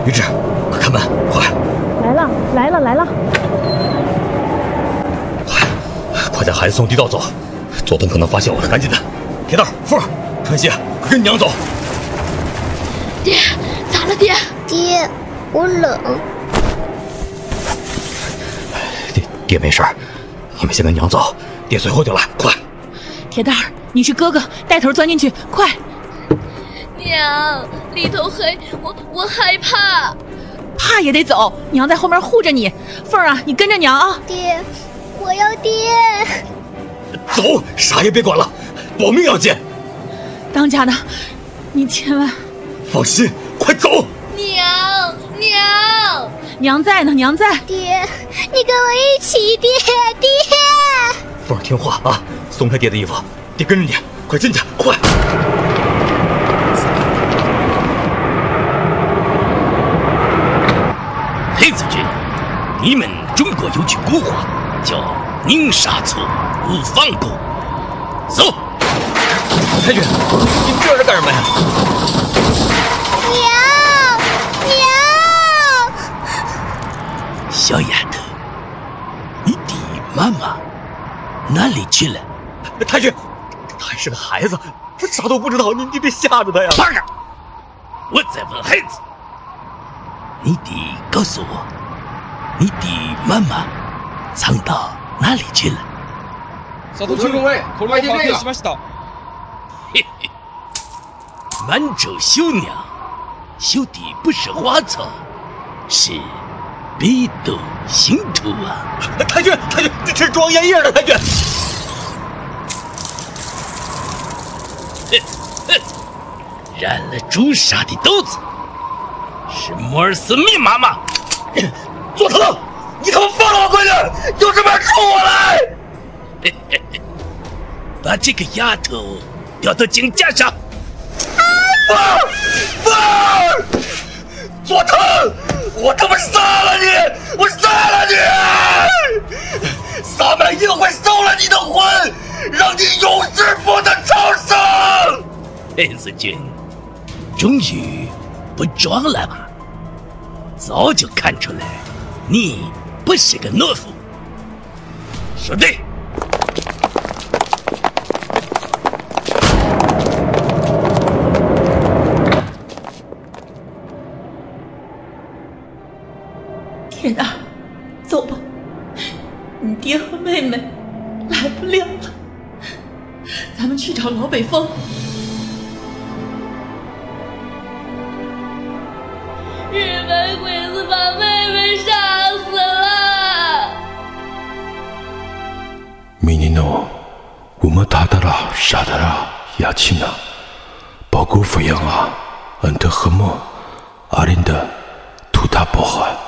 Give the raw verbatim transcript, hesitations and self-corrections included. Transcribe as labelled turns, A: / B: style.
A: 于志，快开门，快！
B: 来了，来了，来了！
A: 快，快将孩子送地道走，佐藤可能发现我了，赶紧的！铁蛋、凤儿、川西，快跟你娘走！
C: 爹，咋了，爹？
D: 爹，我冷。
A: 爹，爹没事儿，你们先跟娘走，爹随后就来，快！
B: 铁蛋儿，你是哥哥，带头钻进去，快！
C: 娘，里头黑，我我害怕。
B: 怕也得走，娘在后面护着你。凤儿啊，你跟着娘啊！
D: 爹，我要爹。
A: 走，啥也别管了，保命要紧。
B: 当家的，你千万
A: 放心，快走。
C: 娘，娘，
B: 娘在呢，娘在。
D: 爹，你跟我一起，爹，爹。
A: 凤儿听话啊，松开爹的衣服，爹跟着你，快进去，快！
E: 黑子君，你们中国有句古话，叫“宁杀错，勿放过”。走。
A: 太君，你这是干什么呀？
D: 娘，娘！
E: 小丫头，你的妈妈哪里去了？
A: 太君，他还是个孩子，他啥都不知道，你你别吓着他呀！
E: 趴着！我在问孩子，你得告诉我，你的妈妈藏到哪里去了？
F: 佐藤中尉，口外発見しました。
E: 嘿嘿，满洲绣娘绣的不是花草，是北斗星图啊！
A: 太君，太君，这是装烟叶的，太君。
E: 哼哼，染了朱砂的豆子，是摩尔斯密码吗？
A: 佐藤，你他妈放了我闺女，有什么冲我来！
E: 嘿嘿嘿，把这个丫头吊到井架上。
A: 凤儿，凤儿，佐藤，我他妈杀了你！我杀了你！萨满一定会收了你的魂，让你永世不得超生！
E: 黑子君，终于不装了吧？早就看出来，你不是个懦夫。说对。
B: 铁蛋，走吧，你爹和妹妹来不了了，咱们去找老北风。
C: 日本鬼子把妹妹杀死了。
G: 미니노 우마다다라 샤다라 야치나 버구프양아 언더흐모 아린다 투타보하